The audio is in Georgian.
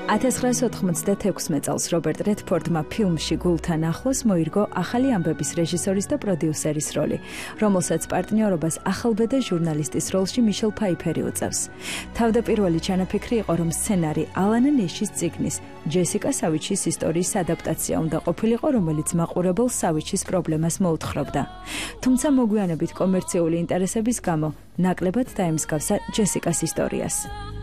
1996 წელს რობერტ რედფორდმა ფილმში გულთან ახლოს მოირგო ახალი ამბების რეჟისორის და პროდიუსერის როლი, რომელსაც პარტნიორობას ახალბედა ჟურნალისტის როლში მიშელ ფაიფერი უწევს. თავდაპირველი ჩანაფიქრი იყო, რომ სცენარი ალან ნეშის წიგნის ჯესიკა სავიჩის ისტორიის ადაპტაცია უნდა ყოფილიყო, რომელიც მაყურებელს სავიჩის პრობლემას მოუთხრობდა. თუმცა მოგვიანებით კომერციული ინტერესების გამო ნაკლებად დაემსგავსა ჯესიკას ისტორიას.